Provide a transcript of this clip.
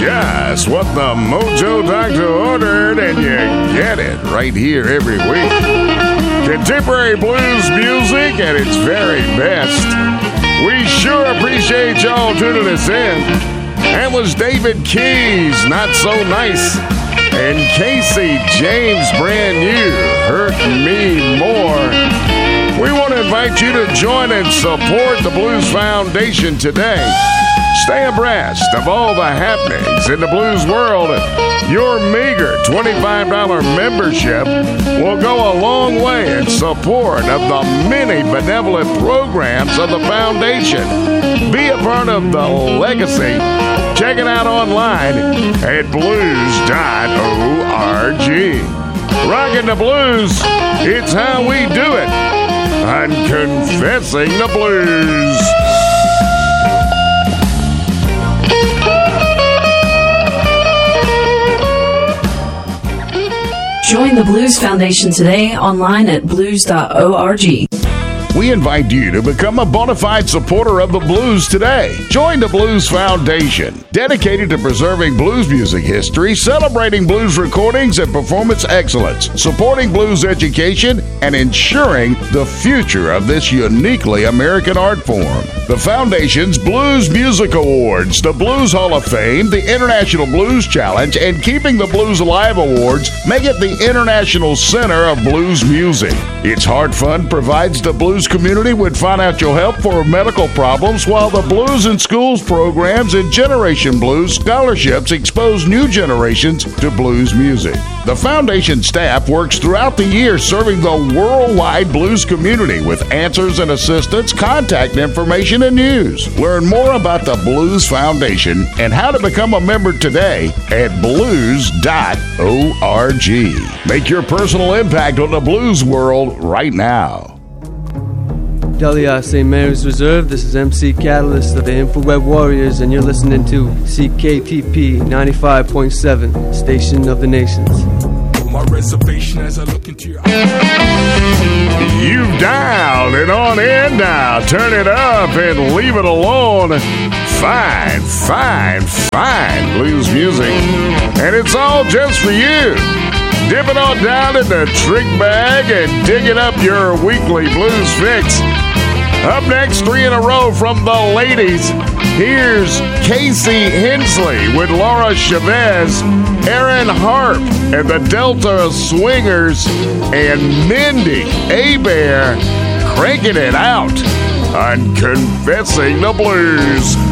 just what the Mojo Doctor ordered, and you get it right here every week. Contemporary blues music at its very best. We sure appreciate y'all tuning us in. That was David Keys, Not So Nice, and Casey James, Brand New, Hurt Me More. We want to invite you to join and support the Blues Foundation today. Stay abreast of all the happenings in the blues world. Your meager $25 membership will go a long way in support of the many benevolent programs of the foundation. Be a part of the legacy. Check it out online at blues.org. Rockin' the blues, it's how we do it. On Confessing the Blues. Join the Blues Foundation today online at blues.org. We invite you to become a bona fide supporter of the blues today. Join the Blues Foundation, dedicated to preserving blues music history, celebrating blues recordings and performance excellence, supporting blues education, and ensuring the future of this uniquely American art form. The Foundation's Blues Music Awards, the Blues Hall of Fame, the International Blues Challenge, and Keeping the Blues Alive Awards make it the International Center of Blues Music. Its Heart Fund provides the blues community with financial help for medical problems, while the Blues in Schools programs and Generation Blues scholarships expose new generations to blues music. The Foundation staff works throughout the year serving the worldwide blues community with answers and assistance, contact information, and news. Learn more about the Blues Foundation and how to become a member today at blues.org. Make your personal impact on the blues world right now. Delia St. Mary's Reserve, this is MC Catalyst of the Infrared Warriors, and you're listening to CKTP 95.7, Station of the Nations. My reservation as I look into your You've dialed it on in now. Turn it up and leave it alone. Fine, fine, fine blues music. And it's all just for you. Dip it on down in the trick bag and dig it up your weekly blues fix. Up next, 3 in a row from the ladies. Here's Casey Hensley with Laura Chavez, Aaron Harp and the Delta Swingers, and Mindy Abair cranking it out on Confessing the Blues.